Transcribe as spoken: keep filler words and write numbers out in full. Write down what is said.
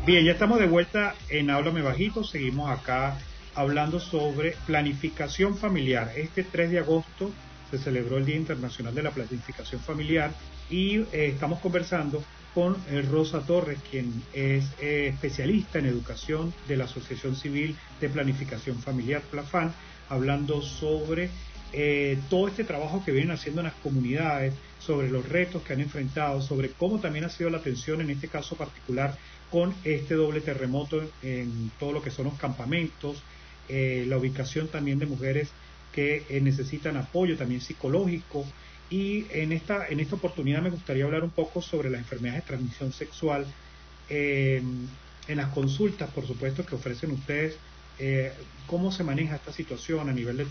Bien, ya estamos de vuelta en Háblame Bajito, seguimos acá hablando sobre planificación familiar. Este tres de agosto se celebró el Día Internacional de la Planificación Familiar y eh, estamos conversando con eh, Rosa Torres, quien es eh, especialista en educación de la Asociación Civil de Planificación Familiar, PLAFAN, hablando sobre eh, todo este trabajo que vienen haciendo en las comunidades, sobre los retos que han enfrentado, sobre cómo también ha sido la atención en este caso particular con este doble terremoto en todo lo que son los campamentos, eh, la ubicación también de mujeres que eh, necesitan apoyo también psicológico. Y en esta, en esta oportunidad me gustaría hablar un poco sobre las enfermedades de transmisión sexual eh, en las consultas, por supuesto, que ofrecen ustedes, eh, cómo se maneja esta situación a nivel de